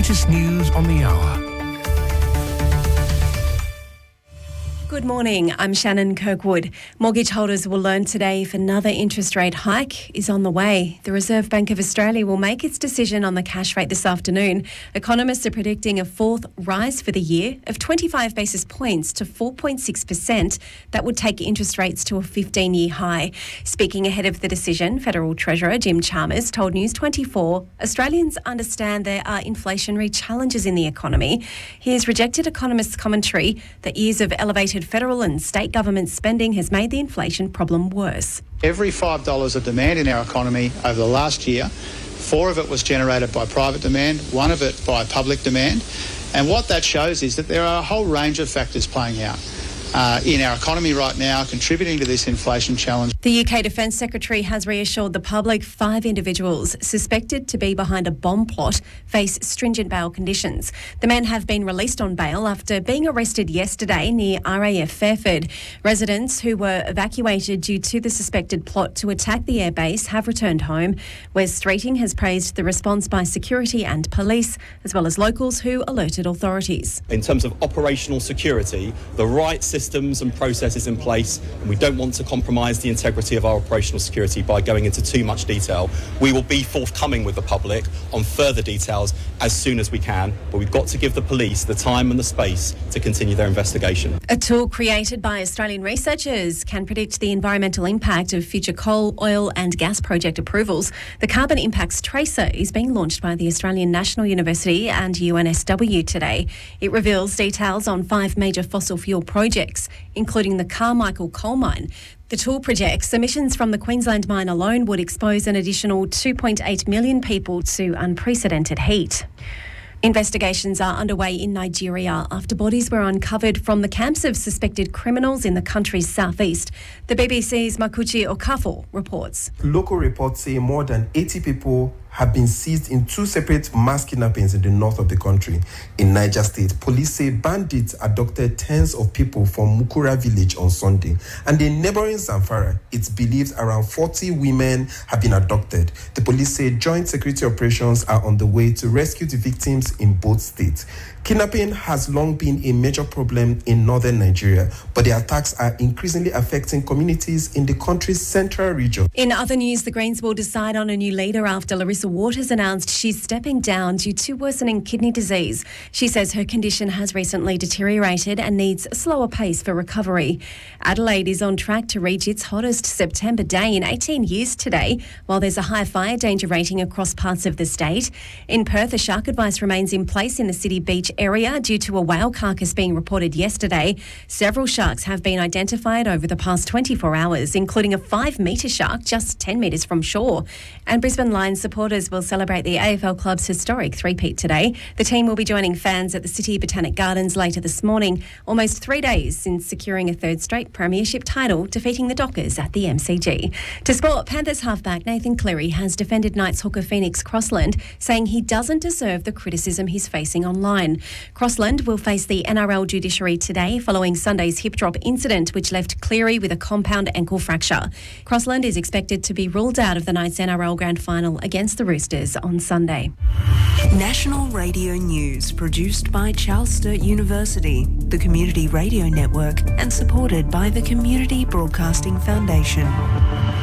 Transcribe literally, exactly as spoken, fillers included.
latest news on the hour. Good morning, I'm Shannon Kirkwood. Mortgage holders will learn today if another interest rate hike is on the way. The Reserve Bank of Australia will make its decision on the cash rate this afternoon. Economists are predicting a fourth rise for the year of twenty-five basis points to four point six percent. That would take interest rates to a fifteen-year high. Speaking ahead of the decision, Federal Treasurer Jim Chalmers told News twenty-four Australians understand there are inflationary challenges in the economy. He has rejected economists' commentary that years of elevated federal and state government spending has made the inflation problem worse. Every five dollars of demand in our economy over the last year, four of it was generated by private demand, one of it by public demand. And what that shows is that there are a whole range of factors playing out uh, in our economy right now, contributing to this inflation challenge. The U K Defence Secretary has reassured the public five individuals suspected to be behind a bomb plot face stringent bail conditions. The men have been released on bail after being arrested yesterday near R A F Fairford. Residents who were evacuated due to the suspected plot to attack the airbase have returned home. Wes Streeting has praised the response by security and police, as well as locals who alerted authorities. In terms of operational security, the right systems and processes in place, and we don't want to compromise the integrity of our operational security by going into too much detail. We will be forthcoming with the public on further details as soon as we can, but we've got to give the police the time and the space to continue their investigation. A tool created by Australian researchers can predict the environmental impact of future coal, oil and gas project approvals. The Carbon Impacts Tracer is being launched by the Australian National University and U N S W today. It reveals details on five major fossil fuel projects, including the Carmichael coal mine. The tool projects emissions from the Queensland mine alone would expose an additional two point eight million people to unprecedented heat. Investigations are underway in Nigeria after bodies were uncovered from the camps of suspected criminals in the country's southeast. The B B C's Makuchi Okafor reports. Local reports say more than eighty people have been seized in two separate mass kidnappings in the north of the country. In Niger State, police say bandits abducted tens of people from Mukura village on Sunday. And in neighboring Zamfara, it's believed around forty women have been abducted. The police say joint security operations are on the way to rescue the victims in both states. Kidnapping has long been a major problem in northern Nigeria, but the attacks are increasingly affecting communities in the country's central region. In other news, the Greens will decide on a new leader after Larissa Waters announced she's stepping down due to worsening kidney disease. She says her condition has recently deteriorated and needs a slower pace for recovery. Adelaide is on track to reach its hottest September day in eighteen years today, while there's a high fire danger rating across parts of the state. In Perth, a shark advice remains in place in the city beach area due to a whale carcass being reported yesterday. Several sharks have been identified over the past twenty-four hours, including a five-metre shark just ten metres from shore. And Brisbane Lions supporters will celebrate the A F L club's historic three-peat today. The team will be joining fans at the City Botanic Gardens later this morning, almost three days since securing a third straight premiership title, defeating the Dockers at the M C G. To sport, Panthers halfback Nathan Cleary has defended Knights hooker Phoenix Crossland, saying he doesn't deserve the criticism he's facing online. Crossland will face the N R L judiciary today following Sunday's hip drop incident, which left Cleary with a compound ankle fracture. Crossland is expected to be ruled out of the Knights N R L Grand Final against the Roosters on Sunday. National Radio News, produced by Charles Sturt University, the Community Radio Network, and supported by the Community Broadcasting Foundation.